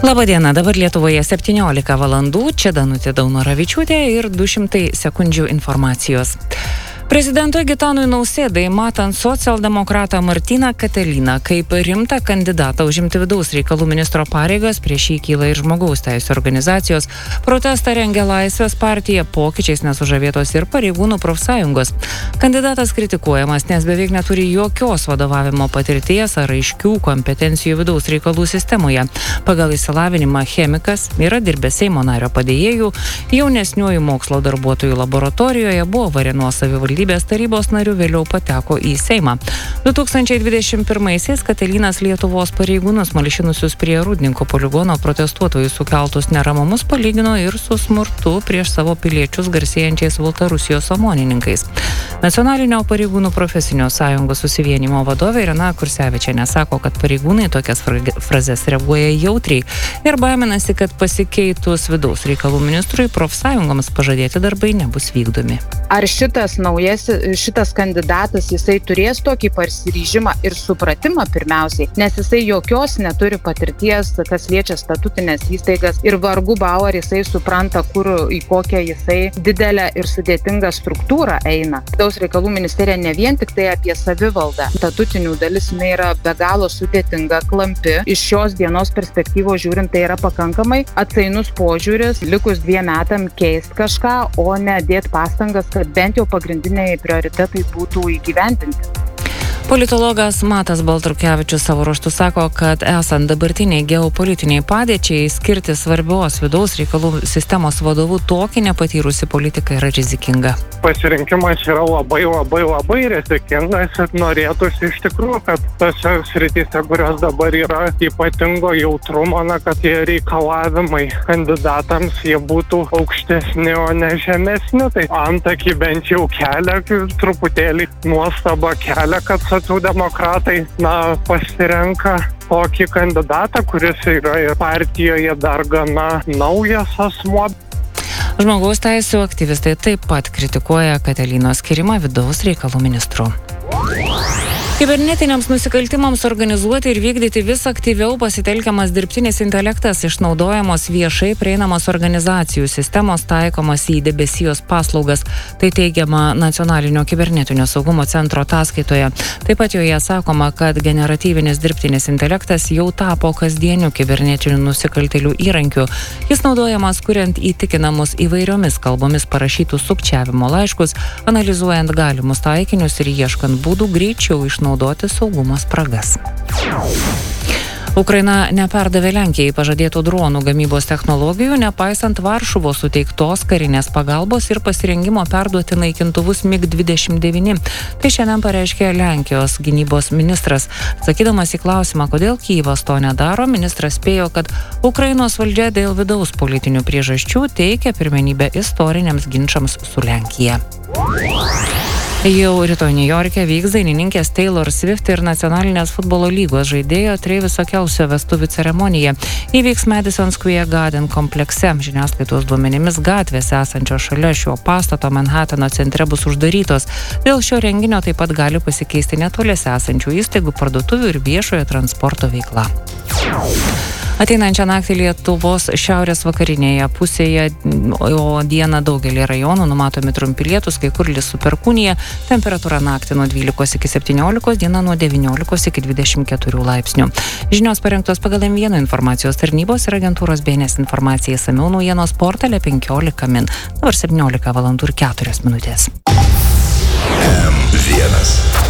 Labadiena, dabar Lietuvoje 17 valandų, čia Danutė Daunoravičiūtė ir 200 sekundžių informacijos. Prezidentui Gitanui Nausėdai matant socialdemokratą Martyną Katiliną kaip rimtą kandidatą užimti vidaus reikalų ministro pareigas, prieš jį kyla ir žmogaus teisių organizacijos. Protestą rengia Laisvės partija, pokyčiais nesužavėtos ir pareigūnų profsąjungos. Kandidatas kritikuojamas, nes beveik neturi jokios vadovavimo patirties ar aiškių kompetencijų vidaus reikalų sistemoje. Pagal išsilavinimą chemikas, yra dirbęs Seimo nario padėjėjų, jaunesniųjų mokslo darbuotojų laboratorijoje, buvo Varėnos savivaldybės tarybos narių, vėliau pateko į Seimą. 2021-aisiais Katilinas Lietuvos pareigūnus malšinusius prie Rūdninko poligono protestuotojų sukeltus neramumus palygino ir su smurtu prieš savo piliečius garsėjančiais Baltarusijos omonininkais. Nacionalinio pareigūnų profesinio sąjungos susivienimo vadovė Irena Kursevičienė sako, kad pareigūnai tokias frazes reaguoja jautriai ir baiminasi, kad pasikeitus vidaus reikalų ministrui profsąjungoms pažadėti darbai nebus vykdomi. Ar šitas kandidatas, jisai turės tokį pasiryžimą ir supratimą pirmiausiai, nes jisai jokios neturi patirties, kas liečia statutinės įstaigas ir vargu bau ar jisai supranta, į kokią jisai didelę ir sudėtingą struktūrą eina. Vidaus reikalų ministerija ne vien tik tai apie savivaldą. Statutinių dalis jinai yra be galo sudėtinga, klampi. Iš šios dienos perspektyvos žiūrint, tai yra pakankamai atsainus požiūris, likus 2 metam keist kažką, o ne dėti pastangas, kad bent jau pagrindiniai prioritetai būtų įgyvendinti. Politologas Matas Baltrukevičius savo ruožtu sako, kad esant dabartiniai geopolitiniai padėčiai, skirti svarbios vidaus reikalų sistemos vadovų tokį nepatyrusi politiką yra rizikinga. Pasirinkimas yra labai rizikingas ir norėtųsi iš tikrųjų, kad tose srityse, kurios dabar yra ypatingo jautrumo, kad tie reikalavimai kandidatams jie būtų aukštesni, o ne žemesni. Tai antakį bent jau kelia, truputėlį nuostabą kelia, kad socialdemokratai pasirenka tokį kandidatą, kuris yra ir partijoje dar gana naujas asmuo. Žmogaus teisių aktyvistai taip pat kritikuoja Katilinos skyrimą vidaus reikalų ministru. Kibernetiniams nusikaltimams organizuoti ir vykdyti vis aktyviau pasitelkiamas dirbtinis intelektas, išnaudojamos viešai prieinamos organizacijų sistemos, taikomas į debesijos paslaugas. Tai teigiama Nacionalinio kibernetinio saugumo centro ataskaitoje. Taip pat joje sakoma, kad generatyvinis dirbtinis intelektas jau tapo kasdieniu kibernetinių nusikaltėlių įrankiu. Jis naudojamas kuriant įtikinamus įvairiomis kalbomis parašytus sukčiavimo laiškus, analizuojant galimus taikinius ir ieškant būdų greičiau išnaudoti saugumo spragas. Ukraina neperdavė Lenkijai pažadėtų dronų gamybos technologijų, nepaisant Varšuvos suteiktos karinės pagalbos ir pasirengimo perduoti naikintuvus MiG-29. Tai šiandien pareiškė Lenkijos gynybos ministras. Sakydamas į klausimą, kodėl Kyjivas to nedaro, ministras spėjo, kad Ukrainos valdžia dėl vidaus politinių priežasčių teikia pirmenybę istoriniams ginčams su Lenkija. Jau rytoj Niujorke vyks dainininkės Taylor Swift ir nacionalinės futbolo lygos žaidėjo Traviso Kelcio vestuvių ceremonija. Įvyks Madison Square Garden komplekse. Žiniasklaidos duomenimis gatvės esančios šalia šio pastato Manhatano centre bus uždarytos. Dėl šio renginio taip pat gali pasikeisti netoliese esančių įstaigų, parduotuvių ir viešojo transporto veikla. Ateinančią naktį Lietuvos šiaurės vakarinėje pusėje, o dieną daugelį rajonų numatomi trumpi lietūs, kai kur lis su perkūnija, temperatūra naktį nuo 12 iki 17, diena nuo 19 iki 24 laipsnių. Žinios parengtos pagal M1 informacijos tarnybos ir agentūros BNS informacija, išsamiau naujienos portale 15 min. Dabar 17 valandų ir 4 minutės. M1